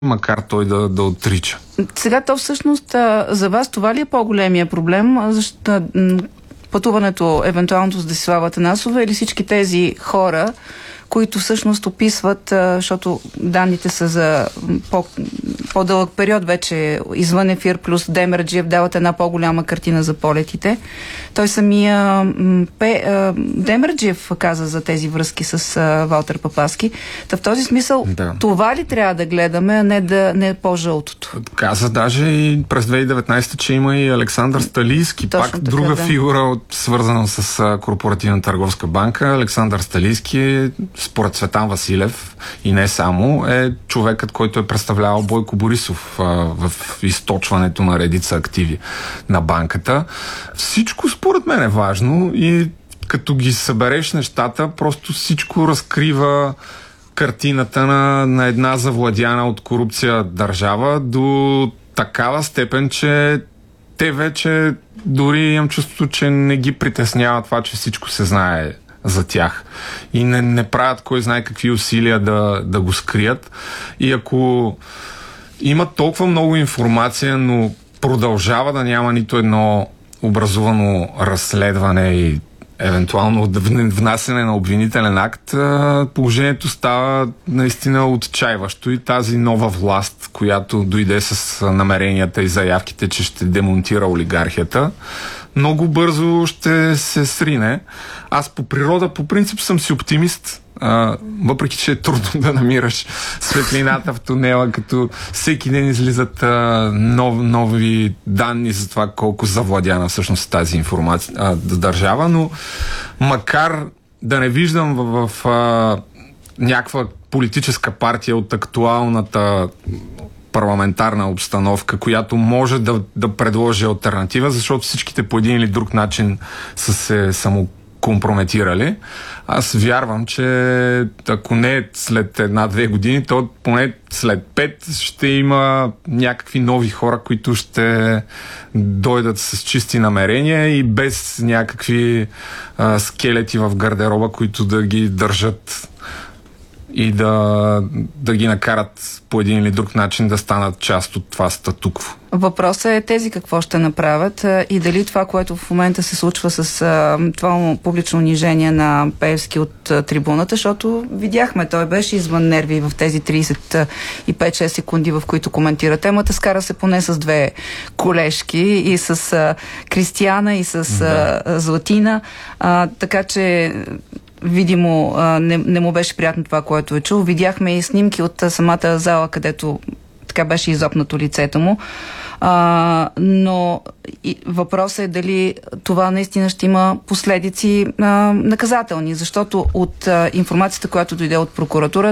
макар той да отрича. Сега то всъщност за вас това ли е по-големия проблем? Защото пътуването евентуалното с Десислава Атанасова или всички тези хора, които всъщност описват, защото данните са за по-дълъг период вече извън ефир, плюс Демерджиев дават една по-голяма картина за полетите. Той самия Демерджиев каза за тези връзки с Валтер Папаски. Та в този смисъл, това ли трябва да гледаме, а не по-жълтото? Каза даже и през 2019, че има и Александър Сталийски, точно пак така, друга фигура, свързана с Корпоративна търговска банка. Александър Сталийски, според Цветан Василев и не само, е човекът, който е представлявал Бойко Борисов в източването на редица активи на банката. Всичко според мен е важно и като ги събереш нещата, просто всичко разкрива картината на една завладяна от корупция държава до такава степен, че те вече дори имам чувството, че не ги притеснява това, че всичко се знае за тях. И не правят кой знае какви усилия да го скрият. И ако има толкова много информация, но продължава да няма нито едно образувано разследване и евентуално внасяне на обвинителен акт, положението става наистина отчайващо и тази нова власт, която дойде с намеренията и заявките, че ще демонтира олигархията, много бързо ще се срине. Аз по природа, по принцип съм си оптимист, въпреки че е трудно да намираш светлината в тунела, като всеки ден излизат нови данни за това колко завладяна всъщност тази информация държава, но макар да не виждам в някаква политическа партия от актуалната парламентарна обстановка, която може да предложи алтернатива, защото всичките по един или друг начин са се самокомпрометирали. Аз вярвам, че ако не след 1-2 години, то поне след 5 ще има някакви нови хора, които ще дойдат с чисти намерения и без някакви скелети в гардероба, които да ги държат и да ги накарат по един или друг начин да станат част от това статукво. Въпросът е тези какво ще направят и дали това, което в момента се случва с това публично унижение на Пеевски от трибуната, защото видяхме, той беше извън нерви в тези 35-6 секунди, в които коментира темата. Скара се поне с две колежки и с Кристияна и с Златина. Така че видимо не му беше приятно това, което е чул. Видяхме и снимки от самата зала, където така беше изопнато лицето му. Но въпросът е дали това наистина ще има последици наказателни, защото от информацията, която дойде от прокуратура,